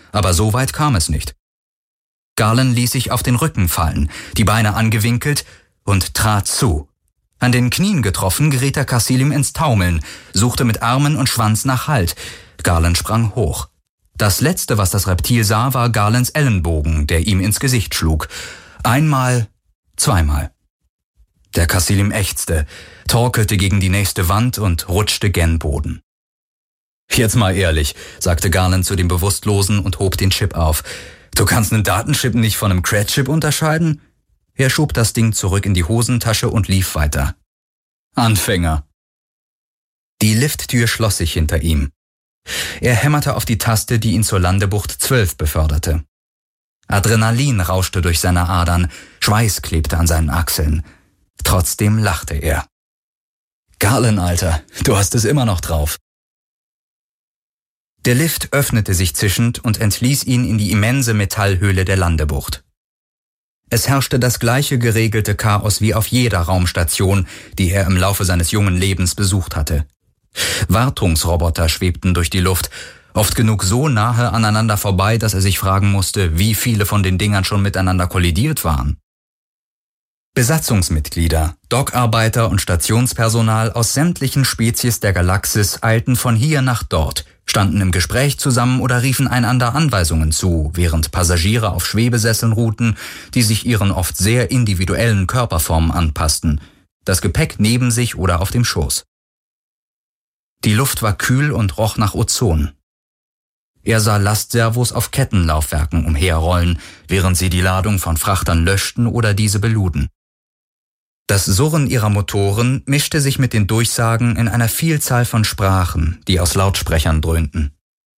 aber so weit kam es nicht. Garland ließ sich auf den Rücken fallen, die Beine angewinkelt und trat zu. An den Knien getroffen, geriet der Kasilim ins Taumeln, suchte mit Armen und Schwanz nach Halt. Garland sprang hoch. Das Letzte, was das Reptil sah, war Garlands Ellenbogen, der ihm ins Gesicht schlug. Einmal, zweimal. Der Kasilim ächzte, torkelte gegen die nächste Wand und rutschte gen Boden. »Jetzt mal ehrlich«, sagte Garland zu dem Bewusstlosen und hob den Chip auf. »Du kannst einen Datenchip nicht von einem Cred-Chip unterscheiden?« Er schob das Ding zurück in die Hosentasche und lief weiter. »Anfänger!« Die Lifttür schloss sich hinter ihm. Er hämmerte auf die Taste, die ihn zur Landebucht 12 beförderte. Adrenalin rauschte durch seine Adern, Schweiß klebte an seinen Achseln. Trotzdem lachte er. »Garland, Alter, du hast es immer noch drauf.« Der Lift öffnete sich zischend und entließ ihn in die immense Metallhöhle der Landebucht. Es herrschte das gleiche geregelte Chaos wie auf jeder Raumstation, die er im Laufe seines jungen Lebens besucht hatte. Wartungsroboter schwebten durch die Luft, oft genug so nahe aneinander vorbei, dass er sich fragen musste, wie viele von den Dingern schon miteinander kollidiert waren. Besatzungsmitglieder, Dockarbeiter und Stationspersonal aus sämtlichen Spezies der Galaxis eilten von hier nach dort, standen im Gespräch zusammen oder riefen einander Anweisungen zu, während Passagiere auf Schwebesesseln ruhten, die sich ihren oft sehr individuellen Körperformen anpassten, das Gepäck neben sich oder auf dem Schoß. Die Luft war kühl und roch nach Ozon. Er sah Lastservos auf Kettenlaufwerken umherrollen, während sie die Ladung von Frachtern löschten oder diese beluden. Das Surren ihrer Motoren mischte sich mit den Durchsagen in einer Vielzahl von Sprachen, die aus Lautsprechern dröhnten.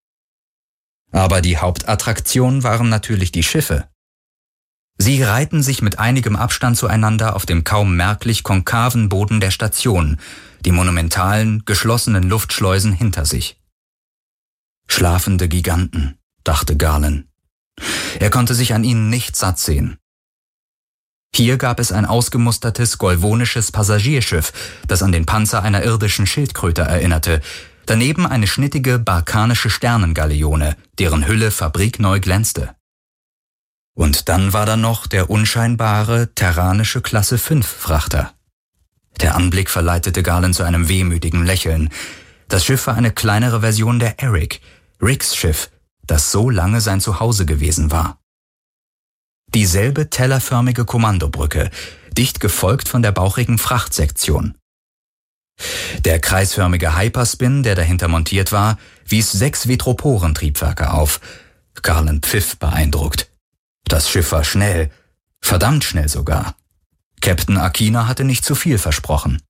Aber die Hauptattraktion waren natürlich die Schiffe. Sie reihten sich mit einigem Abstand zueinander auf dem kaum merklich konkaven Boden der Station, die monumentalen, geschlossenen Luftschleusen hinter sich. Schlafende Giganten, dachte Garland. Er konnte sich an ihnen nicht satt sehen. Hier gab es ein ausgemustertes golvonisches Passagierschiff, das an den Panzer einer irdischen Schildkröte erinnerte, daneben eine schnittige barkanische Sternengaleone, deren Hülle fabrikneu glänzte. Und dann war da noch der unscheinbare terranische Klasse 5 Frachter. Der Anblick verleitete Garland zu einem wehmütigen Lächeln. Das Schiff war eine kleinere Version der Eric, Ricks Schiff, das so lange sein Zuhause gewesen war. Dieselbe tellerförmige Kommandobrücke, dicht gefolgt von der bauchigen Frachtsektion. Der kreisförmige Hyperspin, der dahinter montiert war, wies 6 Vitroporentriebwerke auf. Garland pfiff beeindruckt. Das Schiff war schnell, verdammt schnell sogar. Captain Akina hatte nicht zu viel versprochen.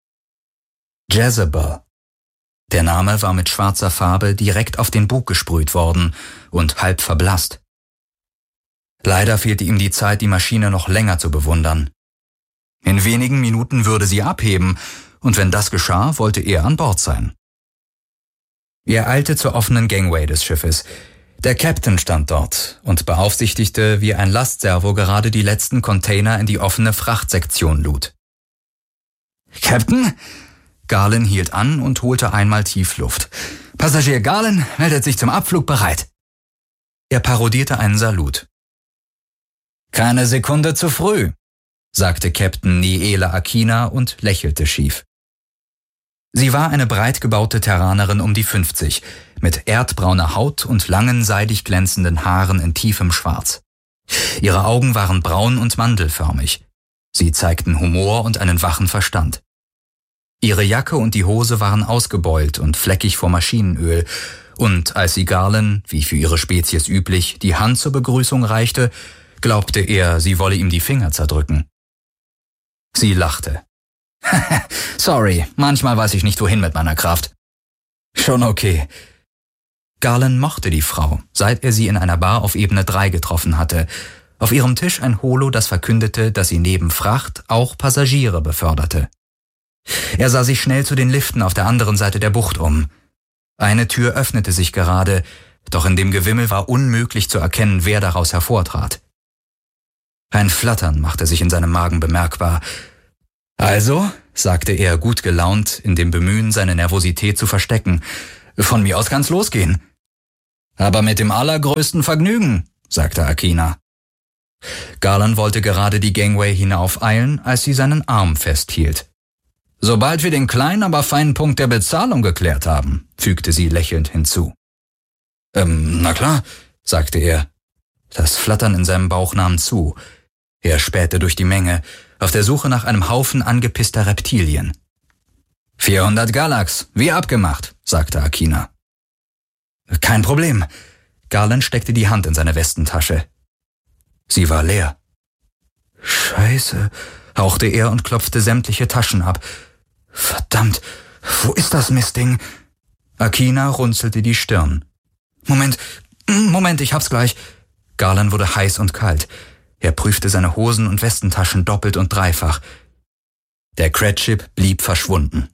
Jezebel. Der Name war mit schwarzer Farbe direkt auf den Bug gesprüht worden und halb verblasst. Leider fehlte ihm die Zeit, die Maschine noch länger zu bewundern. In wenigen Minuten würde sie abheben, und wenn das geschah, wollte er an Bord sein. Er eilte zur offenen Gangway des Schiffes. Der Captain stand dort und beaufsichtigte, wie ein Lastservo gerade die letzten Container in die offene Frachtsektion lud. »Captain?« Garland hielt an und holte einmal tief Luft. »Passagier Garland meldet sich zum Abflug bereit.« Er parodierte einen Salut. »Keine Sekunde zu früh«, sagte Captain Niela Akina und lächelte schief. Sie war eine breit gebaute Terranerin um die 50, mit erdbrauner Haut und langen, seidig glänzenden Haaren in tiefem Schwarz. Ihre Augen waren braun und mandelförmig. Sie zeigten Humor und einen wachen Verstand. Ihre Jacke und die Hose waren ausgebeult und fleckig vor Maschinenöl, und als sie Garland, wie für ihre Spezies üblich, die Hand zur Begrüßung reichte, glaubte er, sie wolle ihm die Finger zerdrücken. Sie lachte. »Sorry, manchmal weiß ich nicht, wohin mit meiner Kraft.« »Schon okay.« Garland mochte die Frau, seit er sie in einer Bar auf Ebene 3 getroffen hatte. Auf ihrem Tisch ein Holo, das verkündete, dass sie neben Fracht auch Passagiere beförderte. Er sah sich schnell zu den Liften auf der anderen Seite der Bucht um. Eine Tür öffnete sich gerade, doch in dem Gewimmel war unmöglich zu erkennen, wer daraus hervortrat. Ein Flattern machte sich in seinem Magen bemerkbar. »Also«, sagte er gut gelaunt, in dem Bemühen, seine Nervosität zu verstecken, »von mir aus kann's losgehen.« »Aber mit dem allergrößten Vergnügen«, sagte Akina. Garland wollte gerade die Gangway hinaufeilen, als sie seinen Arm festhielt. »Sobald wir den kleinen, aber feinen Punkt der Bezahlung geklärt haben«, fügte sie lächelnd hinzu. Na klar«, sagte er. Das Flattern in seinem Bauch nahm zu. Er spähte durch die Menge, auf der Suche nach einem Haufen angepisster Reptilien. 400 Galax, wie abgemacht«, sagte Akina. »Kein Problem.« Garland steckte die Hand in seine Westentasche. Sie war leer. »Scheiße«, hauchte er und klopfte sämtliche Taschen ab. »Verdammt, wo ist das Mistding?« Akina runzelte die Stirn. Moment, ich hab's gleich.« Garland wurde heiß und kalt. Er prüfte seine Hosen- und Westentaschen doppelt und dreifach. Der Cratchip blieb verschwunden.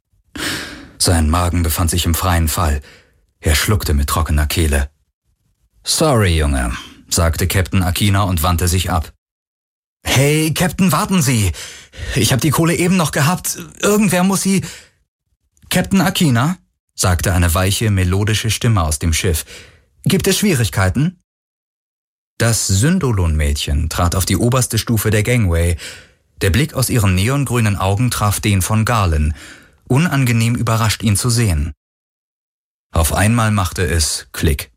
Sein Magen befand sich im freien Fall. Er schluckte mit trockener Kehle. »Sorry, Junge«, sagte Captain Akina und wandte sich ab. »Hey, Captain, warten Sie! Ich hab die Kohle eben noch gehabt. Irgendwer muss sie...« »Captain Akina«, sagte eine weiche, melodische Stimme aus dem Schiff. »Gibt es Schwierigkeiten?« Das Syndolon-Mädchen trat auf die oberste Stufe der Gangway. Der Blick aus ihren neongrünen Augen traf den von Garland, unangenehm überrascht, ihn zu sehen. Auf einmal machte es Klick.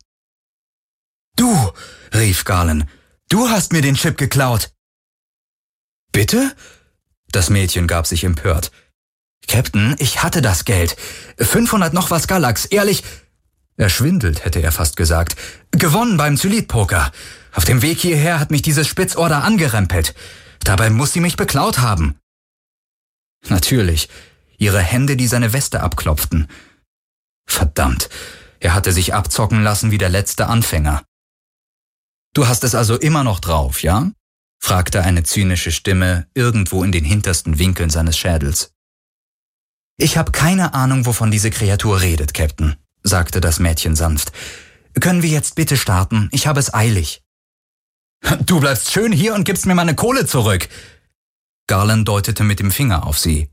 »Du«, rief Garland, »du hast mir den Chip geklaut!« »Bitte?« Das Mädchen gab sich empört. »Captain, ich hatte das Geld. 500 noch was Galax, ehrlich...« Erschwindelt, hätte er fast gesagt. »Gewonnen beim Zylit-Poker. Auf dem Weg hierher hat mich dieses Spitzorder angerempelt. Dabei muss sie mich beklaut haben.« Natürlich, ihre Hände, die seine Weste abklopften. Verdammt, er hatte sich abzocken lassen wie der letzte Anfänger. »Du hast es also immer noch drauf, ja?« fragte eine zynische Stimme irgendwo in den hintersten Winkeln seines Schädels. »Ich habe keine Ahnung, wovon diese Kreatur redet, Captain«, sagte das Mädchen sanft. »Können wir jetzt bitte starten? Ich habe es eilig.« »Du bleibst schön hier und gibst mir meine Kohle zurück!« Garland deutete mit dem Finger auf sie.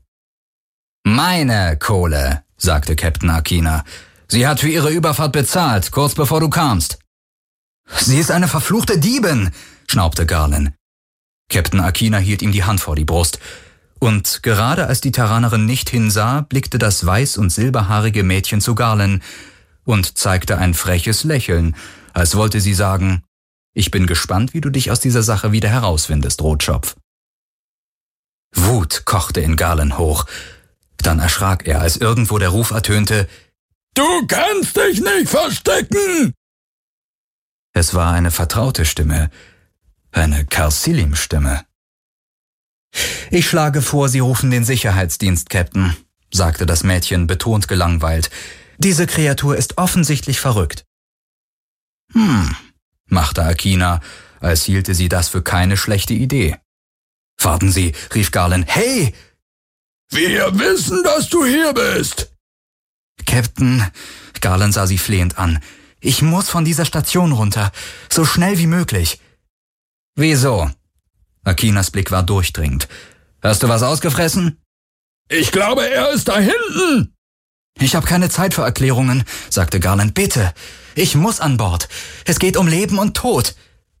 »Meine Kohle«, sagte Captain Akina. »Sie hat für ihre Überfahrt bezahlt, kurz bevor du kamst.« »Sie ist eine verfluchte Diebin«, schnaubte Garland. Captain Akina hielt ihm die Hand vor die Brust. Und gerade als die Terranerin nicht hinsah, blickte das weiß- und silberhaarige Mädchen zu Garland und zeigte ein freches Lächeln, als wollte sie sagen, »Ich bin gespannt, wie du dich aus dieser Sache wieder herausfindest, Rotschopf.« Wut kochte in Garland hoch. Dann erschrak er, als irgendwo der Ruf ertönte, »Du kannst dich nicht verstecken!« Es war eine vertraute Stimme, eine Carsilim-Stimme. »Ich schlage vor, Sie rufen den Sicherheitsdienst, Captain«, sagte das Mädchen betont gelangweilt. »Diese Kreatur ist offensichtlich verrückt.« machte Akina, als hielte sie das für keine schlechte Idee. »Warten Sie«, rief Garland. »Hey!« »Wir wissen, dass du hier bist!« »Captain«, Garland sah sie flehend an, »ich muss von dieser Station runter, so schnell wie möglich.« »Wieso?« Akinas Blick war durchdringend. »Hast du was ausgefressen?« »Ich glaube, er ist da hinten!« »Ich habe keine Zeit für Erklärungen«, sagte Garland. »Bitte, ich muss an Bord. Es geht um Leben und Tod.«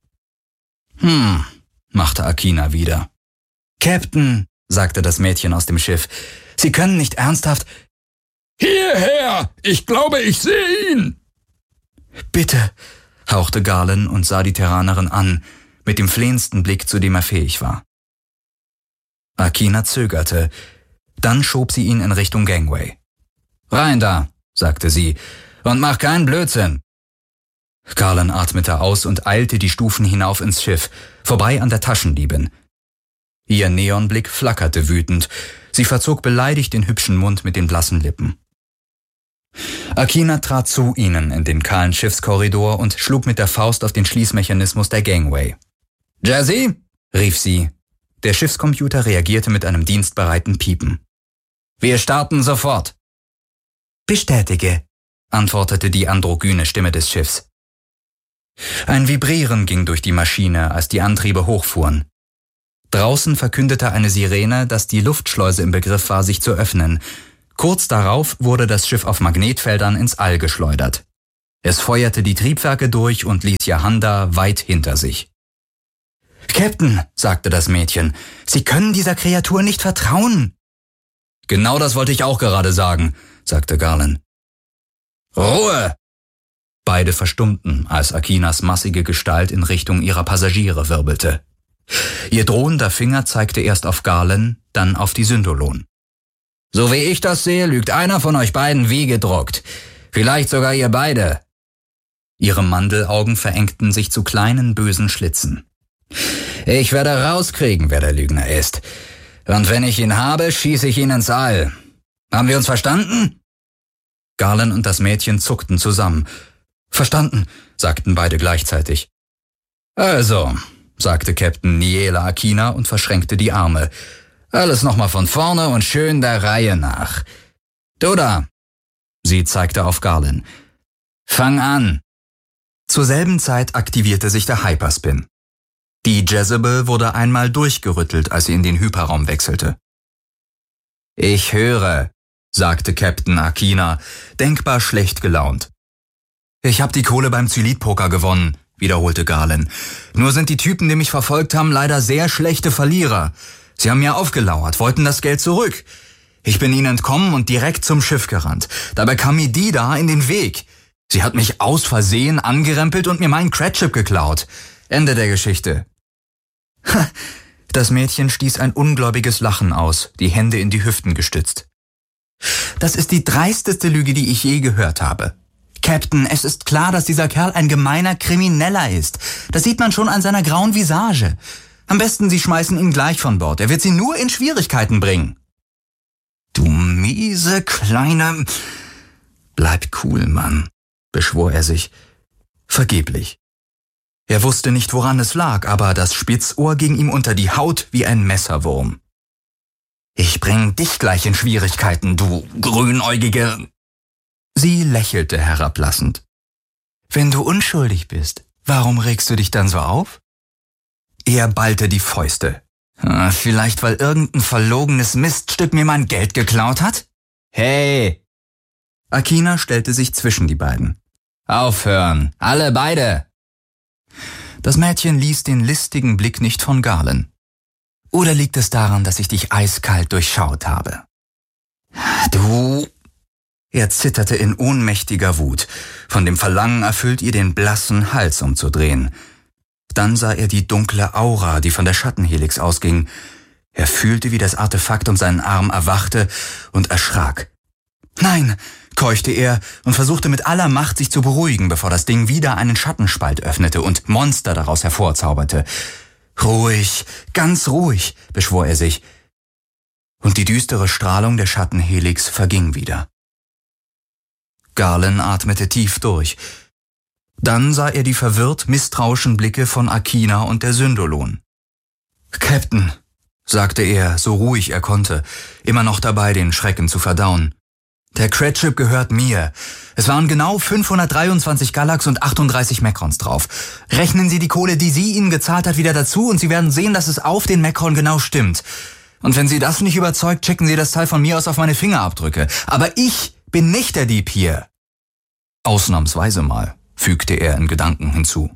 machte Akina wieder. »Captain«, sagte das Mädchen aus dem Schiff, »Sie können nicht ernsthaft...« »Hierher! Ich glaube, ich sehe ihn!« »Bitte«, hauchte Garland und sah die Terranerin an, mit dem flehendsten Blick, zu dem er fähig war. Akina zögerte, dann schob sie ihn in Richtung Gangway. »Rein da«, sagte sie, »und mach keinen Blödsinn.« Garland atmete aus und eilte die Stufen hinauf ins Schiff, vorbei an der Taschendiebin. Ihr Neonblick flackerte wütend, sie verzog beleidigt den hübschen Mund mit den blassen Lippen. Akina trat zu ihnen in den kahlen Schiffskorridor und schlug mit der Faust auf den Schließmechanismus der Gangway. »Jazzy«, rief sie. Der Schiffscomputer reagierte mit einem dienstbereiten Piepen. »Wir starten sofort.« »Bestätige«, antwortete die androgyne Stimme des Schiffs. Ein Vibrieren ging durch die Maschine, als die Antriebe hochfuhren. Draußen verkündete eine Sirene, dass die Luftschleuse im Begriff war, sich zu öffnen. Kurz darauf wurde das Schiff auf Magnetfeldern ins All geschleudert. Es feuerte die Triebwerke durch und ließ Jahanda weit hinter sich. »Captain«, sagte das Mädchen, »Sie können dieser Kreatur nicht vertrauen.« »Genau das wollte ich auch gerade sagen«, sagte Garland. »Ruhe!« Beide verstummten, als Akinas massige Gestalt in Richtung ihrer Passagiere wirbelte. Ihr drohender Finger zeigte erst auf Garland, dann auf die Syndolon. »So wie ich das sehe, lügt einer von euch beiden wie gedruckt. Vielleicht sogar ihr beide.« Ihre Mandelaugen verengten sich zu kleinen, bösen Schlitzen. »Ich werde rauskriegen, wer der Lügner ist. Und wenn ich ihn habe, schieße ich ihn ins All. Haben wir uns verstanden?« Garland und das Mädchen zuckten zusammen. »Verstanden«, sagten beide gleichzeitig. »Also«, sagte Captain Niela Akina und verschränkte die Arme. »Alles nochmal von vorne und schön der Reihe nach. Du da«, sie zeigte auf Garland. »Fang an.« Zur selben Zeit aktivierte sich der Hyperspin. Die Jezebel wurde einmal durchgerüttelt, als sie in den Hyperraum wechselte. »Ich höre«, sagte Captain Akina, denkbar schlecht gelaunt. »Ich hab die Kohle beim Zylit-Poker gewonnen«, wiederholte Garland. »Nur sind die Typen, die mich verfolgt haben, leider sehr schlechte Verlierer. Sie haben mir aufgelauert, wollten das Geld zurück. Ich bin ihnen entkommen und direkt zum Schiff gerannt. Dabei kam mir die da in den Weg. Sie hat mich aus Versehen angerempelt und mir meinen Credchip geklaut. Ende der Geschichte.« Das Mädchen stieß ein ungläubiges Lachen aus, die Hände in die Hüften gestützt. »Das ist die dreisteste Lüge, die ich je gehört habe. Captain, es ist klar, dass dieser Kerl ein gemeiner Krimineller ist. Das sieht man schon an seiner grauen Visage. Am besten, Sie schmeißen ihn gleich von Bord. Er wird Sie nur in Schwierigkeiten bringen.« »Du miese kleine...« »Bleib cool, Mann«, beschwor er sich. Vergeblich. Er wusste nicht, woran es lag, aber das Spitzohr ging ihm unter die Haut wie ein Messerwurm. »Ich bring dich gleich in Schwierigkeiten, du grünäugige...« Sie lächelte herablassend. »Wenn du unschuldig bist, warum regst du dich dann so auf?« Er ballte die Fäuste. »Vielleicht, weil irgendein verlogenes Miststück mir mein Geld geklaut hat?« »Hey!« Akina stellte sich zwischen die beiden. »Aufhören! Alle beide!« Das Mädchen ließ den listigen Blick nicht von Garland. »Oder liegt es daran, dass ich dich eiskalt durchschaut habe?« »Du...« Er zitterte in ohnmächtiger Wut. Von dem Verlangen erfüllt ihr den blassen Hals umzudrehen. Dann sah er die dunkle Aura, die von der Schattenhelix ausging. Er fühlte, wie das Artefakt um seinen Arm erwachte und erschrak. »Nein«, keuchte er und versuchte mit aller Macht, sich zu beruhigen, bevor das Ding wieder einen Schattenspalt öffnete und Monster daraus hervorzauberte. »Ruhig, ganz ruhig«, beschwor er sich. Und die düstere Strahlung der Schattenhelix verging wieder. Garland atmete tief durch. Dann sah er die verwirrt misstrauischen Blicke von Akina und der Syndolon. »Captain«, sagte er, so ruhig er konnte, immer noch dabei, den Schrecken zu verdauen. »Der Credchip gehört mir. Es waren genau 523 Galax und 38 Macrons drauf. Rechnen Sie die Kohle, die sie Ihnen gezahlt hat, wieder dazu und Sie werden sehen, dass es auf den Macron genau stimmt. Und wenn Sie das nicht überzeugt, checken Sie das Teil von mir aus auf meine Fingerabdrücke. Aber ich bin nicht der Dieb hier.« »Ausnahmsweise mal«, fügte er in Gedanken hinzu.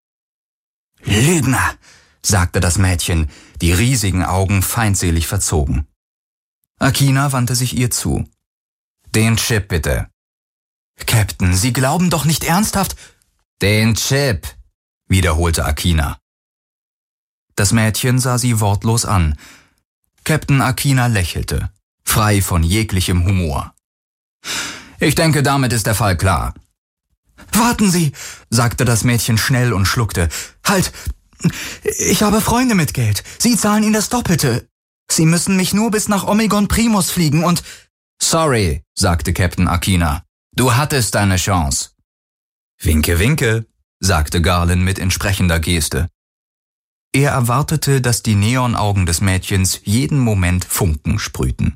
»Lügner«, sagte das Mädchen, die riesigen Augen feindselig verzogen. Akina wandte sich ihr zu. »Den Chip bitte.« »Captain, Sie glauben doch nicht ernsthaft?« »Den Chip«, wiederholte Akina. Das Mädchen sah sie wortlos an. Captain Akina lächelte, frei von jeglichem Humor. »Ich denke, damit ist der Fall klar.« »Warten Sie«, sagte das Mädchen schnell und schluckte. »Halt! Ich habe Freunde mit Geld. Sie zahlen Ihnen das Doppelte. Sie müssen mich nur bis nach Omegon Primus fliegen und...« »Sorry«, sagte Captain Akina. »Du hattest deine Chance.« »Winke, winke«, sagte Garland mit entsprechender Geste. Er erwartete, dass die Neonaugen des Mädchens jeden Moment Funken sprühten.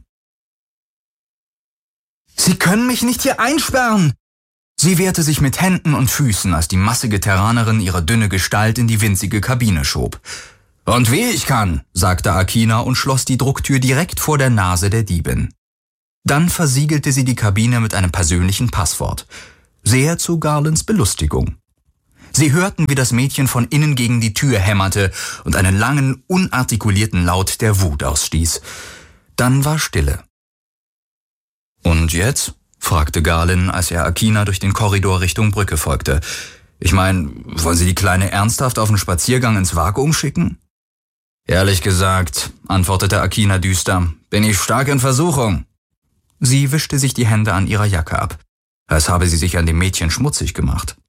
»Sie können mich nicht hier einsperren!« Sie wehrte sich mit Händen und Füßen, als die massige Terranerin ihre dünne Gestalt in die winzige Kabine schob. »Und wie ich kann«, sagte Akina und schloss die Drucktür direkt vor der Nase der Diebin. Dann versiegelte sie die Kabine mit einem persönlichen Passwort. sehr zu Garlands Belustigung. Sie hörten, wie das Mädchen von innen gegen die Tür hämmerte und einen langen, unartikulierten Laut der Wut ausstieß. Dann war Stille. »Und jetzt?« fragte Garland, als er Akina durch den Korridor Richtung Brücke folgte. »Ich meine, wollen Sie die Kleine ernsthaft auf einen Spaziergang ins Vakuum schicken?« »Ehrlich gesagt«, antwortete Akina düster, »bin ich stark in Versuchung.« Sie wischte sich die Hände an ihrer Jacke ab, als habe sie sich an dem Mädchen schmutzig gemacht.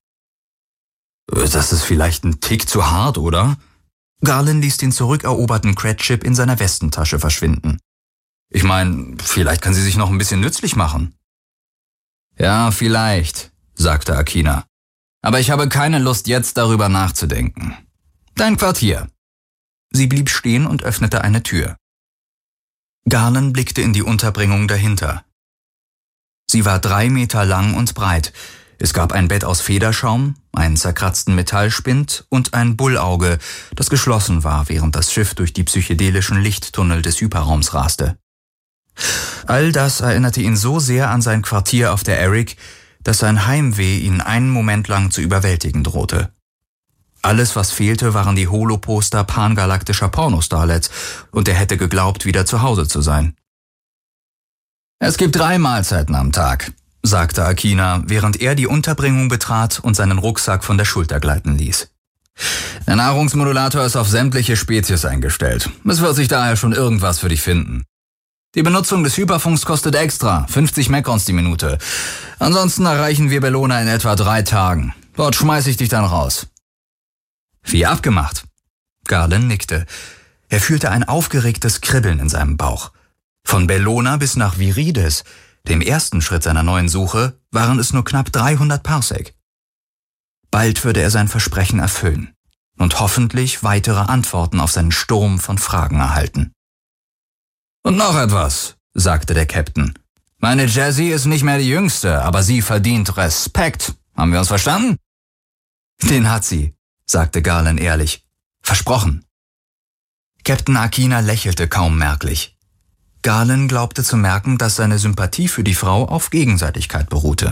»Das ist vielleicht ein Tick zu hart, oder?« Garland ließ den zurückeroberten Cratchip in seiner Westentasche verschwinden. »Ich meine, vielleicht kann sie sich noch ein bisschen nützlich machen.« »Ja, vielleicht«, sagte Akina. »Aber ich habe keine Lust, jetzt darüber nachzudenken. Dein Quartier.« Sie blieb stehen und öffnete eine Tür. Garland blickte in die Unterbringung dahinter. Sie war 3 Meter lang und breit. Es gab ein Bett aus Federschaum, einen zerkratzten Metallspind und ein Bullauge, das geschlossen war, während das Schiff durch die psychedelischen Lichttunnel des Hyperraums raste. All das erinnerte ihn so sehr an sein Quartier auf der Erik, dass sein Heimweh ihn einen Moment lang zu überwältigen drohte. Alles, was fehlte, waren die Holoposter pangalaktischer Pornostarlets, und er hätte geglaubt, wieder zu Hause zu sein. »Es gibt 3 Mahlzeiten am Tag«, sagte Akina, während er die Unterbringung betrat und seinen Rucksack von der Schulter gleiten ließ. »Der Nahrungsmodulator ist auf sämtliche Spezies eingestellt. Es wird sich daher schon irgendwas für dich finden. Die Benutzung des Hyperfunks kostet extra, 50 Mekons die Minute. Ansonsten erreichen wir Bellona in etwa 3 Tagen. Dort schmeiße ich dich dann raus.« »Wie abgemacht?« Garland nickte. Er fühlte ein aufgeregtes Kribbeln in seinem Bauch. Von Bellona bis nach Virides, dem ersten Schritt seiner neuen Suche, waren es nur knapp 300 Parsec. Bald würde er sein Versprechen erfüllen und hoffentlich weitere Antworten auf seinen Sturm von Fragen erhalten. »Und noch etwas«, sagte der Captain. »Meine Jessie ist nicht mehr die Jüngste, aber sie verdient Respekt. Haben wir uns verstanden?« »Den hat sie«, sagte Garland ehrlich. »Versprochen.« Captain Akina lächelte kaum merklich. Garland glaubte zu merken, dass seine Sympathie für die Frau auf Gegenseitigkeit beruhte.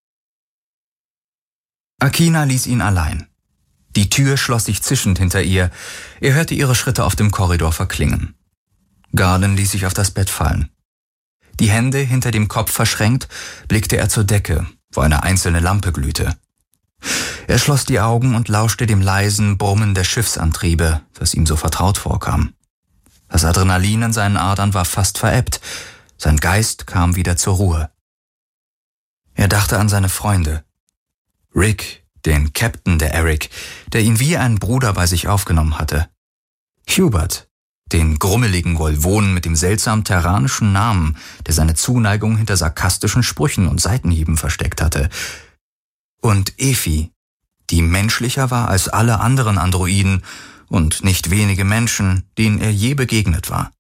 Akina ließ ihn allein. Die Tür schloss sich zischend hinter ihr. Er hörte ihre Schritte auf dem Korridor verklingen. Garland ließ sich auf das Bett fallen. Die Hände hinter dem Kopf verschränkt, blickte er zur Decke, wo eine einzelne Lampe glühte. Er schloss die Augen und lauschte dem leisen Brummen der Schiffsantriebe, das ihm so vertraut vorkam. Das Adrenalin in seinen Adern war fast verebbt. Sein Geist kam wieder zur Ruhe. Er dachte an seine Freunde. Rick, den Captain der Erik, der ihn wie ein Bruder bei sich aufgenommen hatte. Hubert, den grummeligen Volvonen mit dem seltsam terranischen Namen, der seine Zuneigung hinter sarkastischen Sprüchen und Seitenhieben versteckt hatte. Und Efi, die menschlicher war als alle anderen Androiden und nicht wenige Menschen, denen er je begegnet war.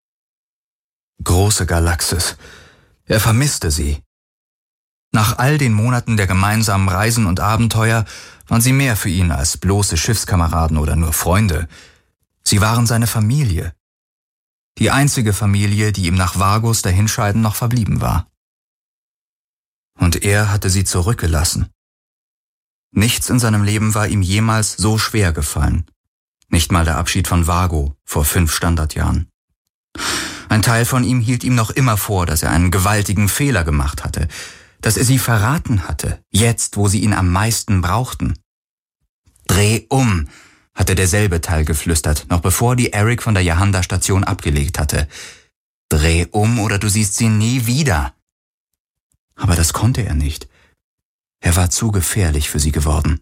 Große Galaxis. Er vermisste sie. Nach all den Monaten der gemeinsamen Reisen und Abenteuer waren sie mehr für ihn als bloße Schiffskameraden oder nur Freunde. Sie waren seine Familie. Die einzige Familie, die ihm nach Vagos Dahinscheiden noch verblieben war. Und er hatte sie zurückgelassen. Nichts in seinem Leben war ihm jemals so schwer gefallen. Nicht mal der Abschied von Vago vor 5 Standardjahren. Ein Teil von ihm hielt ihm noch immer vor, dass er einen gewaltigen Fehler gemacht hatte, dass er sie verraten hatte, jetzt, wo sie ihn am meisten brauchten. »Dreh um«, hatte derselbe Teil geflüstert, noch bevor die Erik von der Yahanda-Station abgelegt hatte. »Dreh um oder du siehst sie nie wieder.« Aber das konnte er nicht. Er war zu gefährlich für sie geworden.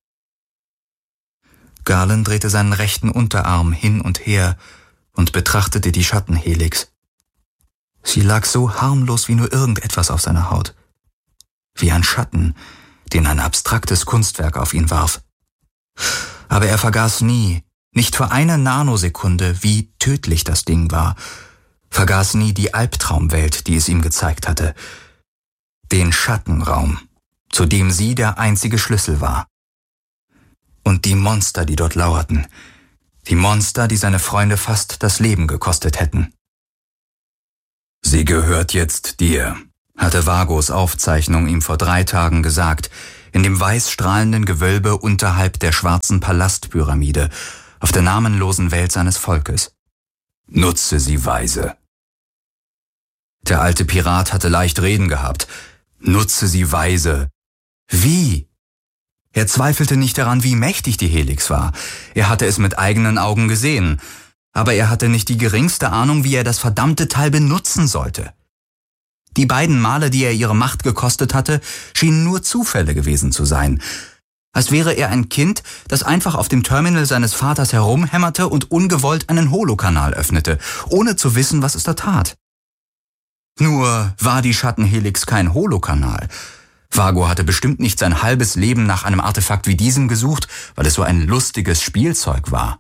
Garland drehte seinen rechten Unterarm hin und her und betrachtete die Schattenhelix. Sie lag so harmlos wie nur irgendetwas auf seiner Haut. Wie ein Schatten, den ein abstraktes Kunstwerk auf ihn warf. Aber er vergaß nie, nicht für eine Nanosekunde, wie tödlich das Ding war, vergaß nie die Albtraumwelt, die es ihm gezeigt hatte. Den Schattenraum, zu dem sie der einzige Schlüssel war. Und die Monster, die dort lauerten. Die Monster, die seine Freunde fast das Leben gekostet hätten. »Sie gehört jetzt dir«, hatte Vagos Aufzeichnung ihm vor 3 Tagen gesagt, in dem weiß strahlenden Gewölbe unterhalb der schwarzen Palastpyramide, auf der namenlosen Welt seines Volkes. Nutze sie weise. Der alte Pirat hatte leicht reden gehabt. Nutze sie weise. Wie? Er zweifelte nicht daran, wie mächtig die Helix war. Er hatte es mit eigenen Augen gesehen. Aber er hatte nicht die geringste Ahnung, wie er das verdammte Teil benutzen sollte. Die beiden Male, die er ihre Macht gekostet hatte, schienen nur Zufälle gewesen zu sein. Als wäre er ein Kind, das einfach auf dem Terminal seines Vaters herumhämmerte und ungewollt einen Holokanal öffnete, ohne zu wissen, was es da tat. Nur war die Schattenhelix kein Holokanal. Vago hatte bestimmt nicht sein halbes Leben nach einem Artefakt wie diesem gesucht, weil es so ein lustiges Spielzeug war.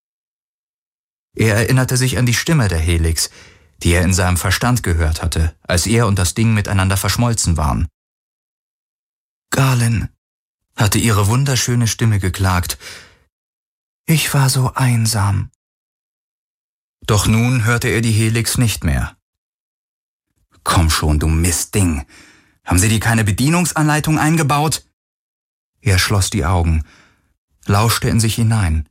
Er erinnerte sich an die Stimme der Helix, die er in seinem Verstand gehört hatte, als er und das Ding miteinander verschmolzen waren. Galen, hatte ihre wunderschöne Stimme geklagt. Ich war so einsam. Doch nun hörte er die Helix nicht mehr. Komm schon, du Mistding. Haben Sie dir keine Bedienungsanleitung eingebaut? Er schloss die Augen, lauschte in sich hinein.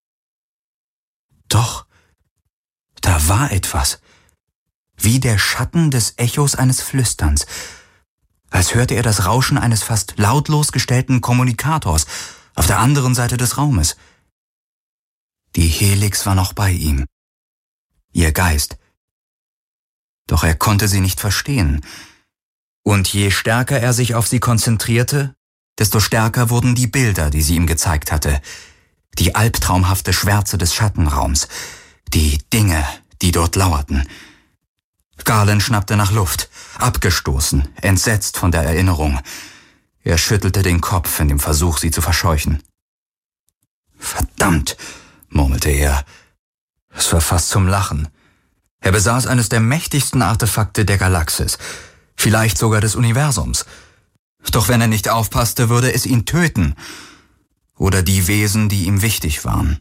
Doch, da war etwas, wie der Schatten des Echos eines Flüsterns, als hörte er das Rauschen eines fast lautlos gestellten Kommunikators auf der anderen Seite des Raumes. Die Helix war noch bei ihm, ihr Geist. Doch er konnte sie nicht verstehen. Und je stärker er sich auf sie konzentrierte, desto stärker wurden die Bilder, die sie ihm gezeigt hatte. Die albtraumhafte Schwärze des Schattenraums, die Dinge, die dort lauerten. Galen schnappte nach Luft, abgestoßen, entsetzt von der Erinnerung. Er schüttelte den Kopf in dem Versuch, sie zu verscheuchen. Verdammt, murmelte er. Es war fast zum Lachen. Er besaß eines der mächtigsten Artefakte der Galaxis, vielleicht sogar des Universums. Doch wenn er nicht aufpasste, würde es ihn töten. Oder die Wesen, die ihm wichtig waren.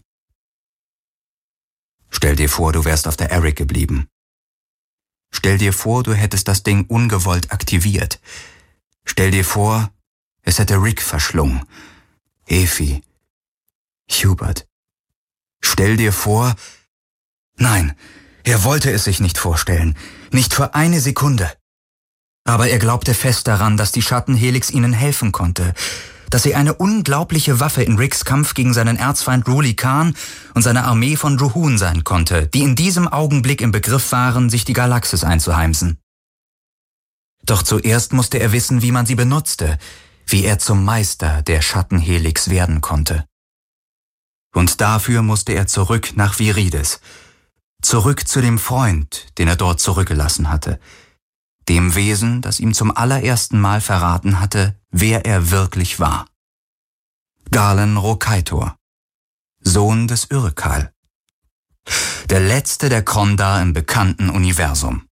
Stell dir vor, du wärst auf der Eric geblieben. Stell dir vor, du hättest das Ding ungewollt aktiviert. Stell dir vor, es hätte Rick verschlungen. Effie. Hubert. Stell dir vor... Nein, er wollte es sich nicht vorstellen. Nicht für eine Sekunde. Aber er glaubte fest daran, dass die Schattenhelix ihnen helfen konnte. Dass sie eine unglaubliche Waffe in Ricks Kampf gegen seinen Erzfeind Ruli Khan und seine Armee von Juhun sein konnte, die in diesem Augenblick im Begriff waren, sich die Galaxis einzuheimsen. Doch zuerst musste er wissen, wie man sie benutzte, wie er zum Meister der Schattenhelix werden konnte. Und dafür musste er zurück nach Virides, zurück zu dem Freund, den er dort zurückgelassen hatte, dem Wesen, das ihm zum allerersten Mal verraten hatte, wer er wirklich war. Galen Rokaitor, Sohn des Urkal, der letzte der Krondar im bekannten Universum.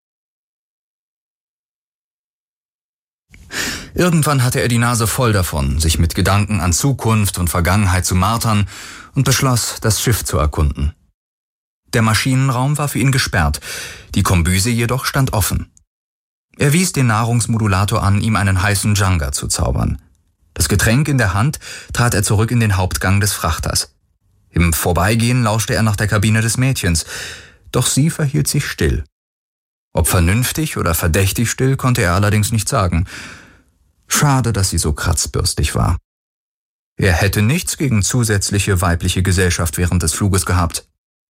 Irgendwann hatte er die Nase voll davon, sich mit Gedanken an Zukunft und Vergangenheit zu martern und beschloss, das Schiff zu erkunden. Der Maschinenraum war für ihn gesperrt, die Kombüse jedoch stand offen. Er wies den Nahrungsmodulator an, ihm einen heißen Djanga zu zaubern. Das Getränk in der Hand trat er zurück in den Hauptgang des Frachters. Im Vorbeigehen lauschte er nach der Kabine des Mädchens, doch sie verhielt sich still. Ob vernünftig oder verdächtig still, konnte er allerdings nicht sagen. Schade, dass sie so kratzbürstig war. Er hätte nichts gegen zusätzliche weibliche Gesellschaft während des Fluges gehabt.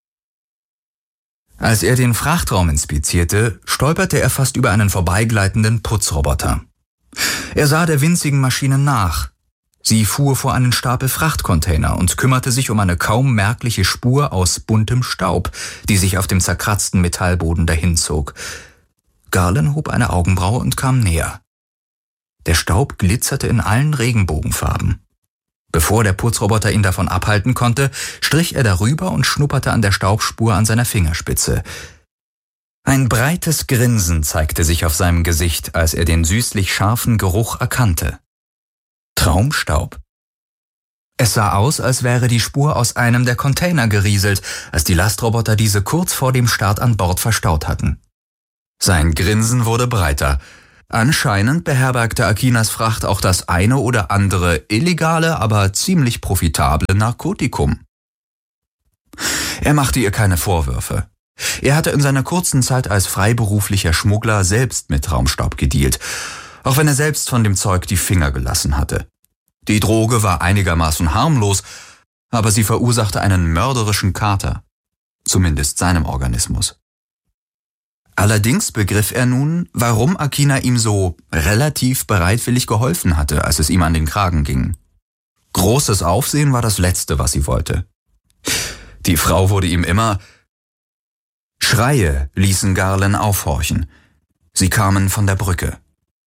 Als er den Frachtraum inspizierte, stolperte er fast über einen vorbeigleitenden Putzroboter. Er sah der winzigen Maschine nach. Sie fuhr vor einen Stapel Frachtcontainer und kümmerte sich um eine kaum merkliche Spur aus buntem Staub, die sich auf dem zerkratzten Metallboden dahinzog. Galen hob eine Augenbraue und kam näher. Der Staub glitzerte in allen Regenbogenfarben. Bevor der Putzroboter ihn davon abhalten konnte, strich er darüber und schnupperte an der Staubspur an seiner Fingerspitze. Ein breites Grinsen zeigte sich auf seinem Gesicht, als er den süßlich scharfen Geruch erkannte. Traumstaub. Es sah aus, als wäre die Spur aus einem der Container gerieselt, als die Lastroboter diese kurz vor dem Start an Bord verstaut hatten. Sein Grinsen wurde breiter. Anscheinend beherbergte Akinas Fracht auch das eine oder andere illegale, aber ziemlich profitable Narkotikum. Er machte ihr keine Vorwürfe. Er hatte in seiner kurzen Zeit als freiberuflicher Schmuggler selbst mit Raumstaub gedealt, auch wenn er selbst von dem Zeug die Finger gelassen hatte. Die Droge war einigermaßen harmlos, aber sie verursachte einen mörderischen Kater, zumindest seinem Organismus. Allerdings begriff er nun, warum Akina ihm so relativ bereitwillig geholfen hatte, als es ihm an den Kragen ging. Großes Aufsehen war das Letzte, was sie wollte. Die Frau wurde ihm immer... Schreie ließen Garland aufhorchen. Sie kamen von der Brücke.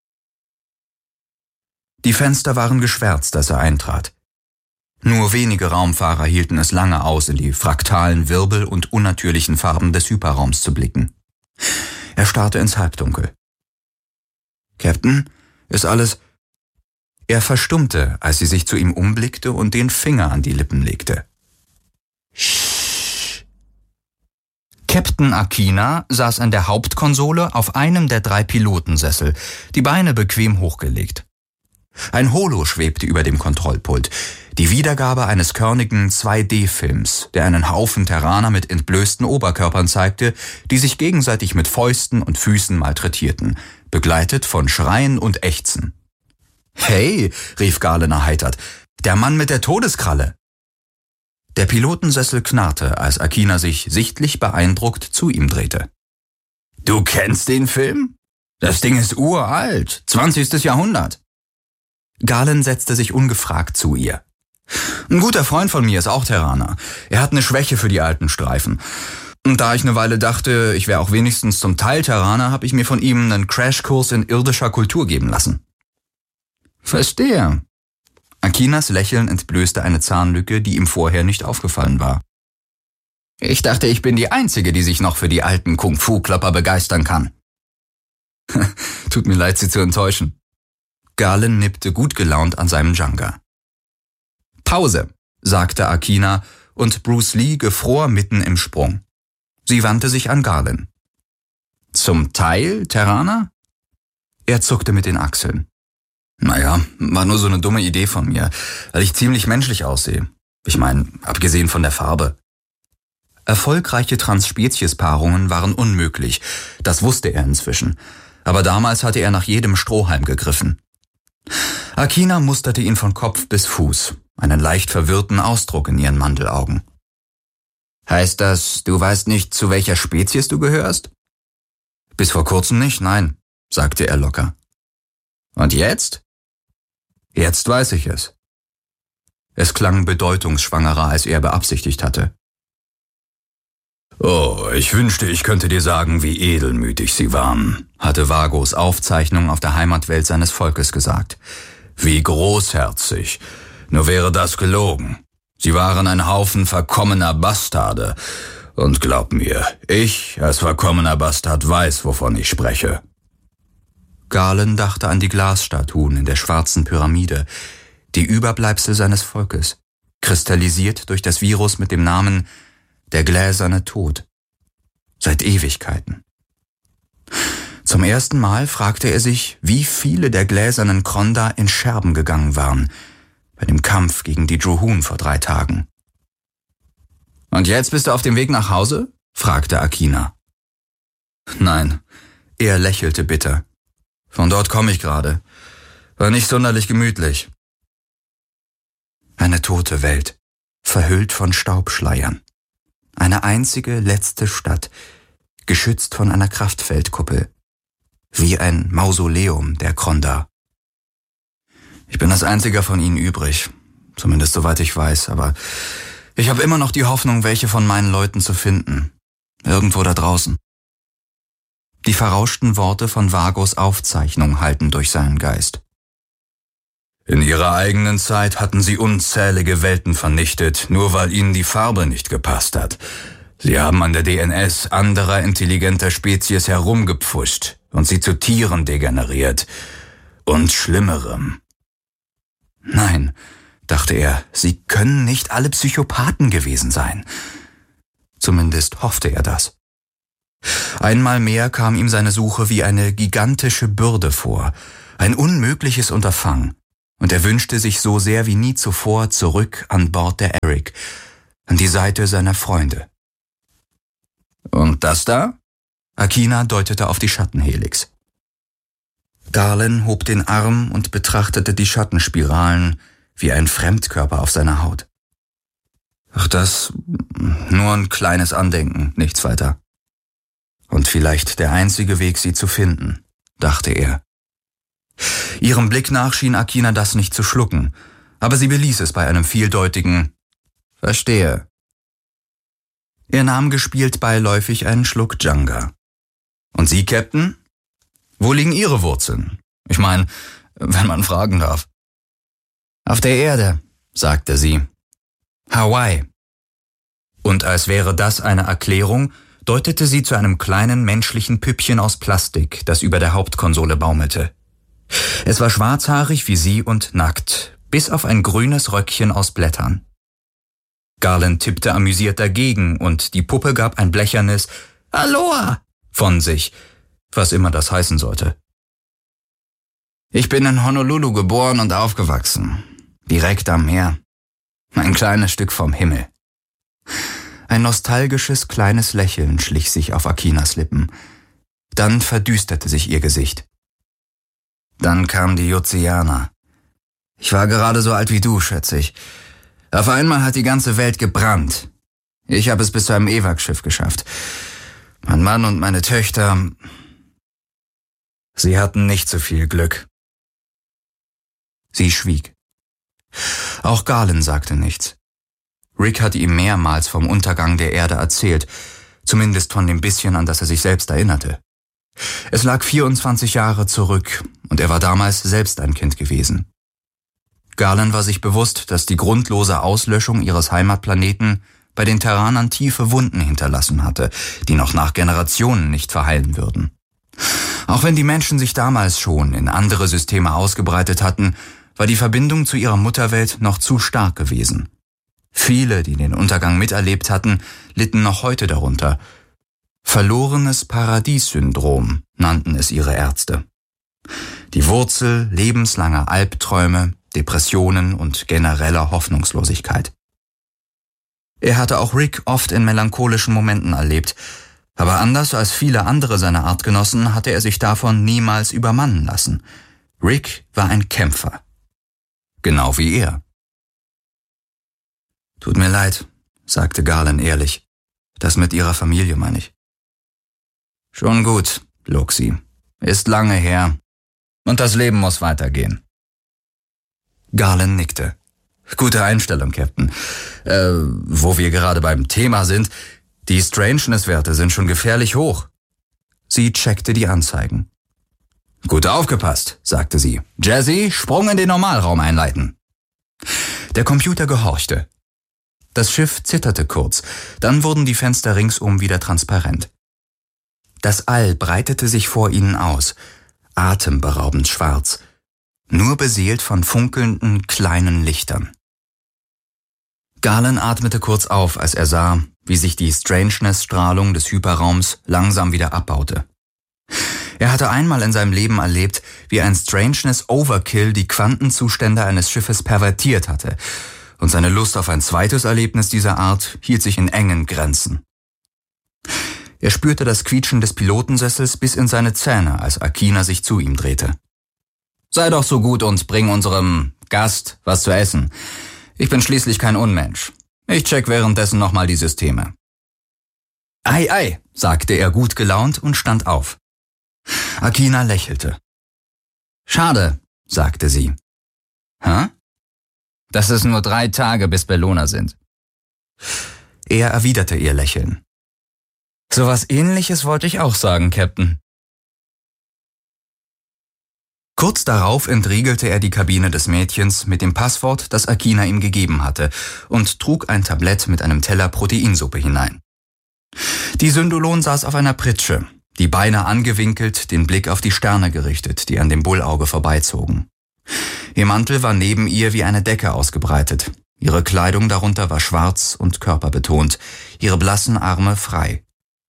Die Fenster waren geschwärzt, als er eintrat. Nur wenige Raumfahrer hielten es lange aus, in die fraktalen Wirbel und unnatürlichen Farben des Hyperraums zu blicken. Er starrte ins Halbdunkel. »Captain, ist alles...« Er verstummte, als sie sich zu ihm umblickte und den Finger an die Lippen legte. »Sch!« Captain Akina saß an der Hauptkonsole auf einem der 3 Pilotensessel, die Beine bequem hochgelegt. Ein Holo schwebte über dem Kontrollpult, die Wiedergabe eines körnigen 2D-Films, der einen Haufen Terraner mit entblößten Oberkörpern zeigte, die sich gegenseitig mit Fäusten und Füßen malträtierten, begleitet von Schreien und Ächzen. »Hey«, rief Garland erheitert, »der Mann mit der Todeskralle!« Der Pilotensessel knarrte, als Akina sich sichtlich beeindruckt zu ihm drehte. »Du kennst den Film? Das Ding ist uralt, 20. Jahrhundert.« Garland setzte sich ungefragt zu ihr. »Ein guter Freund von mir ist auch Terraner. Er hat eine Schwäche für die alten Streifen. Und da ich eine Weile dachte, ich wäre auch wenigstens zum Teil Terraner, habe ich mir von ihm einen Crashkurs in irdischer Kultur geben lassen.« »Verstehe.« Akinas Lächeln entblößte eine Zahnlücke, die ihm vorher nicht aufgefallen war. »Ich dachte, ich bin die Einzige, die sich noch für die alten Kung-Fu-Klopper begeistern kann.« »Tut mir leid, Sie zu enttäuschen.« Garland nippte gut gelaunt an seinem Janga. »Pause«, sagte Akina, und Bruce Lee gefror mitten im Sprung. Sie wandte sich an Garland. »Zum Teil Terraner?« Er zuckte mit den Achseln. »Naja, war nur so eine dumme Idee von mir, weil ich ziemlich menschlich aussehe. Ich meine, abgesehen von der Farbe.« Erfolgreiche Transspeziespaarungen waren unmöglich, das wusste er inzwischen. Aber damals hatte er nach jedem Strohhalm gegriffen. Akina musterte ihn von Kopf bis Fuß, einen leicht verwirrten Ausdruck in ihren Mandelaugen. »Heißt das, du weißt nicht, zu welcher Spezies du gehörst?« »Bis vor kurzem nicht, nein«, sagte er locker. »Und jetzt?« »Jetzt weiß ich es.« Es klang bedeutungsschwangerer, als er beabsichtigt hatte. »Oh, ich wünschte, ich könnte dir sagen, wie edelmütig sie waren«, hatte Vagos Aufzeichnung auf der Heimatwelt seines Volkes gesagt. »Wie großherzig. Nur wäre das gelogen. Sie waren ein Haufen verkommener Bastarde. Und glaub mir, ich als verkommener Bastard weiß, wovon ich spreche.« Garland dachte an die Glasstatuen in der schwarzen Pyramide, die Überbleibsel seines Volkes, kristallisiert durch das Virus mit dem Namen »Der gläserne Tod«. Seit Ewigkeiten. Zum ersten Mal fragte er sich, wie viele der gläsernen Kronda in Scherben gegangen waren, bei dem Kampf gegen die Drohun vor 3 Tagen. »Und jetzt bist du auf dem Weg nach Hause?« fragte Akina. »Nein«, er lächelte bitter. »Von dort komme ich gerade. War nicht sonderlich gemütlich.« Eine tote Welt, verhüllt von Staubschleiern. Eine einzige letzte Stadt, geschützt von einer Kraftfeldkuppel. Wie ein Mausoleum der Kronda. Ich bin das einzige von ihnen übrig, zumindest soweit ich weiß, aber ich habe immer noch die Hoffnung, welche von meinen Leuten zu finden. Irgendwo da draußen. Die verrauschten Worte von Vagos Aufzeichnung hallten durch seinen Geist. In ihrer eigenen Zeit hatten sie unzählige Welten vernichtet, nur weil ihnen die Farbe nicht gepasst hat. Sie haben an der DNS anderer intelligenter Spezies herumgepfuscht und sie zu Tieren degeneriert. Und Schlimmerem. Nein, dachte er, sie können nicht alle Psychopathen gewesen sein. Zumindest hoffte er das. Einmal mehr kam ihm seine Suche wie eine gigantische Bürde vor, ein unmögliches Unterfangen, und er wünschte sich so sehr wie nie zuvor zurück an Bord der Erik, an die Seite seiner Freunde. »Und das da?« Akina deutete auf die Schattenhelix. Garland hob den Arm und betrachtete die Schattenspiralen wie ein Fremdkörper auf seiner Haut. »Ach, das, nur ein kleines Andenken, nichts weiter. Und vielleicht der einzige Weg, sie zu finden«, dachte er. Ihrem Blick nach schien Akina das nicht zu schlucken, aber sie beließ es bei einem vieldeutigen »Verstehe«. Er nahm gespielt beiläufig einen Schluck Djanga. »Und Sie, Captain? Wo liegen Ihre Wurzeln? Ich meine, wenn man fragen darf.« »Auf der Erde«, sagte sie. »Hawaii.« Und als wäre das eine Erklärung, deutete sie zu einem kleinen menschlichen Püppchen aus Plastik, das über der Hauptkonsole baumelte. Es war schwarzhaarig wie sie und nackt, bis auf ein grünes Röckchen aus Blättern. Garland tippte amüsiert dagegen und die Puppe gab ein blechernes »Aloha« von sich, was immer das heißen sollte. »Ich bin in Honolulu geboren und aufgewachsen, direkt am Meer, ein kleines Stück vom Himmel.« Ein nostalgisches kleines Lächeln schlich sich auf Akinas Lippen. Dann verdüsterte sich ihr Gesicht. »Dann kamen die Jotsianer. Ich war gerade so alt wie du, schätze ich. Auf einmal hat die ganze Welt gebrannt. Ich habe es bis zu einem Evac-Schiff geschafft. Mein Mann und meine Töchter, sie hatten nicht so viel Glück.« Sie schwieg. Auch Garland sagte nichts. Rick hatte ihm mehrmals vom Untergang der Erde erzählt, zumindest von dem bisschen, an das er sich selbst erinnerte. Es lag 24 Jahre zurück und er war damals selbst ein Kind gewesen. Garland war sich bewusst, dass die grundlose Auslöschung ihres Heimatplaneten bei den Terranern tiefe Wunden hinterlassen hatte, die noch nach Generationen nicht verheilen würden. Auch wenn die Menschen sich damals schon in andere Systeme ausgebreitet hatten, war die Verbindung zu ihrer Mutterwelt noch zu stark gewesen. Viele, die den Untergang miterlebt hatten, litten noch heute darunter. Verlorenes Paradies-Syndrom nannten es ihre Ärzte. Die Wurzel lebenslanger Albträume, Depressionen und genereller Hoffnungslosigkeit. Er hatte auch Rick oft in melancholischen Momenten erlebt, aber anders als viele andere seiner Artgenossen hatte er sich davon niemals übermannen lassen. Rick war ein Kämpfer. Genau wie er. »Tut mir leid«, sagte Garland ehrlich. »Das mit Ihrer Familie, meine ich.« »Schon gut«, log sie. »Ist lange her. Und das Leben muss weitergehen.« Garland nickte. »Gute Einstellung, Captain. Wo wir gerade beim Thema sind, die Strangeness-Werte sind schon gefährlich hoch.« Sie checkte die Anzeigen. »Gut aufgepasst«, sagte sie. »Jazzy, Sprung in den Normalraum einleiten.« Der Computer gehorchte. Das Schiff zitterte kurz, dann wurden die Fenster ringsum wieder transparent. Das All breitete sich vor ihnen aus, atemberaubend schwarz, nur beseelt von funkelnden kleinen Lichtern. Garland atmete kurz auf, als er sah, wie sich die Strangeness-Strahlung des Hyperraums langsam wieder abbaute. Er hatte einmal in seinem Leben erlebt, wie ein Strangeness-Overkill die Quantenzustände eines Schiffes pervertiert hatte, und seine Lust auf ein zweites Erlebnis dieser Art hielt sich in engen Grenzen. Er spürte das Quietschen des Pilotensessels bis in seine Zähne, als Akina sich zu ihm drehte. »Sei doch so gut und bring unserem Gast was zu essen. Ich bin schließlich kein Unmensch. Ich check währenddessen nochmal die Systeme.« »Ei, ei«, sagte er gut gelaunt und stand auf. Akina lächelte. »Schade«, sagte sie. »Hä?« »Dass es nur 3 Tage bis Bellona sind.« Er erwiderte ihr Lächeln. »Sowas Ähnliches wollte ich auch sagen, Captain.« Kurz darauf entriegelte er die Kabine des Mädchens mit dem Passwort, das Akina ihm gegeben hatte, und trug ein Tablett mit einem Teller Proteinsuppe hinein. Die Syndolon saß auf einer Pritsche, die Beine angewinkelt, den Blick auf die Sterne gerichtet, die an dem Bullauge vorbeizogen. Ihr Mantel war neben ihr wie eine Decke ausgebreitet. Ihre Kleidung darunter war schwarz und körperbetont, ihre blassen Arme frei.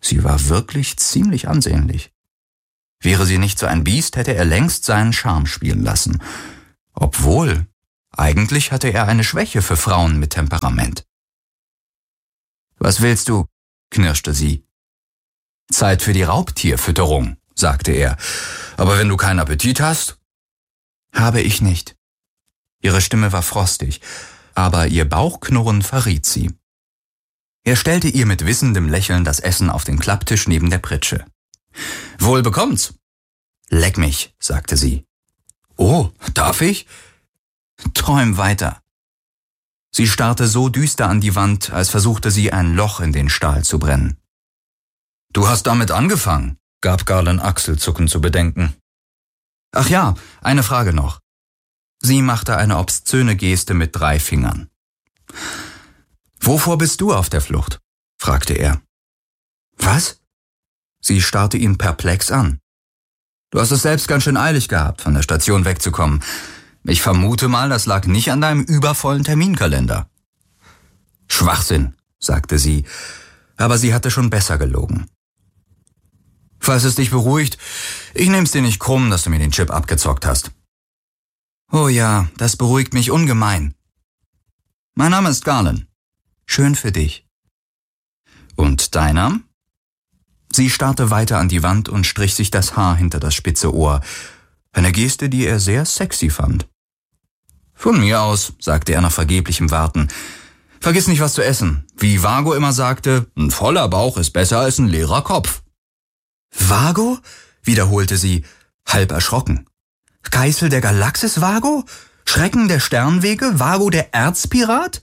Sie war wirklich ziemlich ansehnlich. Wäre sie nicht so ein Biest, hätte er längst seinen Charme spielen lassen. Obwohl, eigentlich hatte er eine Schwäche für Frauen mit Temperament. »Was willst du?« knirschte sie. »Zeit für die Raubtierfütterung«, sagte er. »Aber wenn du keinen Appetit hast?« »Habe ich nicht.« Ihre Stimme war frostig, aber ihr Bauchknurren verriet sie. Er stellte ihr mit wissendem Lächeln das Essen auf den Klapptisch neben der Pritsche. »Wohl bekommt's.« »Leck mich«, sagte sie. »Oh, darf ich?« »Träum weiter.« Sie starrte so düster an die Wand, als versuchte sie ein Loch in den Stahl zu brennen. »Du hast damit angefangen«, gab Garland achselzuckend zu bedenken. »Ach ja, eine Frage noch.« Sie machte eine obszöne Geste mit 3 Fingern. »Wovor bist du auf der Flucht?« fragte er. »Was?« Sie starrte ihn perplex an. »Du hast es selbst ganz schön eilig gehabt, von der Station wegzukommen. Ich vermute mal, das lag nicht an deinem übervollen Terminkalender.« »Schwachsinn«, sagte sie, aber sie hatte schon besser gelogen. »Falls es dich beruhigt, ich nehm's dir nicht krumm, dass du mir den Chip abgezockt hast.« »Oh ja, das beruhigt mich ungemein.« »Mein Name ist Garland.« »Schön für dich.« »Und deiner?« Sie starrte weiter an die Wand und strich sich das Haar hinter das spitze Ohr. Eine Geste, die er sehr sexy fand. »Von mir aus«, sagte er nach vergeblichem Warten. »Vergiss nicht, was zu essen. Wie Vago immer sagte, ein voller Bauch ist besser als ein leerer Kopf.« »Vago?« wiederholte sie, halb erschrocken. »Geißel der Galaxis Vago? Schrecken der Sternwege? Vago der Erzpirat?«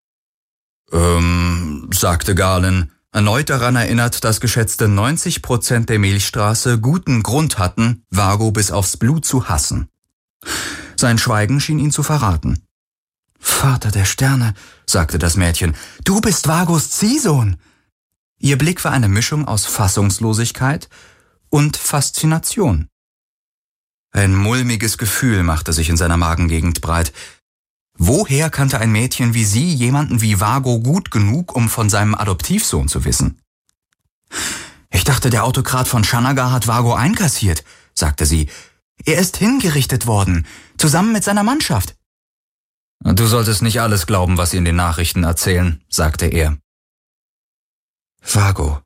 sagte Garland, erneut daran erinnert, dass geschätzte 90% der Milchstraße guten Grund hatten, Vago bis aufs Blut zu hassen. Sein Schweigen schien ihn zu verraten. »Vater der Sterne«, sagte das Mädchen, »du bist Vagos Ziehsohn!« Ihr Blick war eine Mischung aus Fassungslosigkeit und Faszination. Ein mulmiges Gefühl machte sich in seiner Magengegend breit. Woher kannte ein Mädchen wie sie jemanden wie Vago gut genug, um von seinem Adoptivsohn zu wissen? »Ich dachte, der Autokrat von Shanagar hat Vago einkassiert«, sagte sie. »Er ist hingerichtet worden, zusammen mit seiner Mannschaft.« »Du solltest nicht alles glauben, was sie in den Nachrichten erzählen«, sagte er. Vago.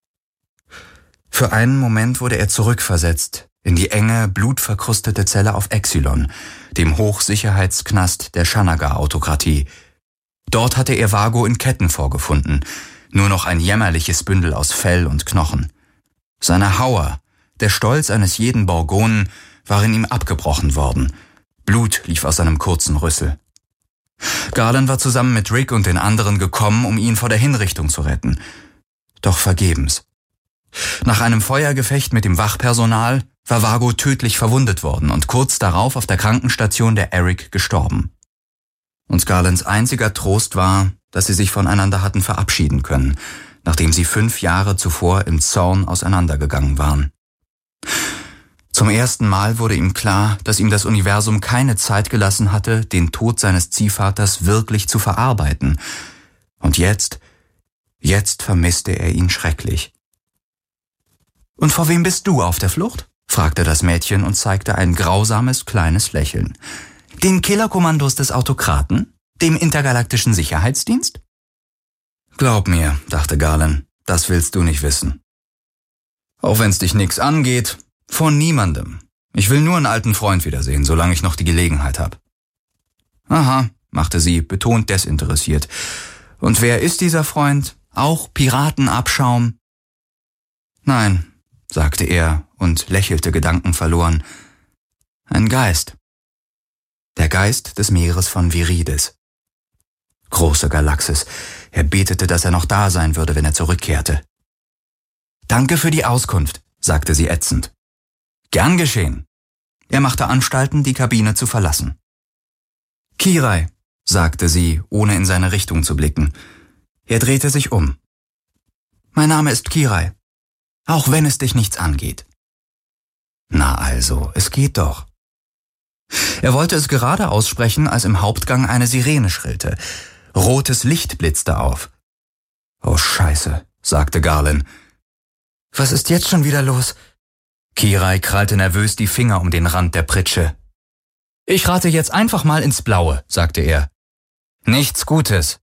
Für einen Moment wurde er zurückversetzt in die enge, blutverkrustete Zelle auf Exilon, dem Hochsicherheitsknast der Shanagar-Autokratie. Dort hatte er Vago in Ketten vorgefunden, nur noch ein jämmerliches Bündel aus Fell und Knochen. Seine Hauer, der Stolz eines jeden Borgonen, waren ihm abgebrochen worden. Blut lief aus seinem kurzen Rüssel. Garland war zusammen mit Rick und den anderen gekommen, um ihn vor der Hinrichtung zu retten. Doch vergebens. Nach einem Feuergefecht mit dem Wachpersonal war Vago tödlich verwundet worden und kurz darauf auf der Krankenstation der Eric gestorben. Und Garlands einziger Trost war, dass sie sich voneinander hatten verabschieden können, nachdem sie 5 Jahre zuvor im Zorn auseinandergegangen waren. Zum ersten Mal wurde ihm klar, dass ihm das Universum keine Zeit gelassen hatte, den Tod seines Ziehvaters wirklich zu verarbeiten. Und jetzt vermisste er ihn schrecklich. »Und vor wem bist du auf der Flucht?« fragte das Mädchen und zeigte ein grausames kleines Lächeln. »Den Killerkommandos des Autokraten? Dem intergalaktischen Sicherheitsdienst?« »Glaub mir«, dachte Garland, »das willst du nicht wissen. Auch wenn's dich nix angeht, von niemandem. Ich will nur einen alten Freund wiedersehen, solange ich noch die Gelegenheit habe.« »Aha«, machte sie, betont desinteressiert. »Und wer ist dieser Freund? Auch Piratenabschaum?« »Nein«, sagte er und lächelte gedankenverloren. »Ein Geist. Der Geist des Meeres von Virides. Große Galaxis. Er betete, dass er noch da sein würde, wenn er zurückkehrte.« »Danke für die Auskunft«, sagte sie ätzend. »Gern geschehen.« Er machte Anstalten, die Kabine zu verlassen. »Kirai«, sagte sie, ohne in seine Richtung zu blicken. Er drehte sich um. »Mein Name ist Kirai, auch wenn es dich nichts angeht.« »Na also, es geht doch.« Er wollte es gerade aussprechen, als im Hauptgang eine Sirene schrillte. Rotes Licht blitzte auf. »Oh Scheiße«, sagte Garland. Was ist jetzt schon wieder los? Kirai krallte nervös die Finger um den Rand der Pritsche. Ich rate jetzt einfach mal ins Blaue, sagte er. Nichts Gutes.